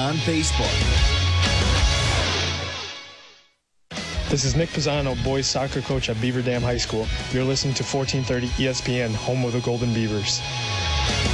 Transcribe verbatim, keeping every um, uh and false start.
on Facebook. This is Nick Pisano, boys soccer coach at Beaver Dam High School. You're listening to fourteen thirty E S P N, home of the Golden Beavers.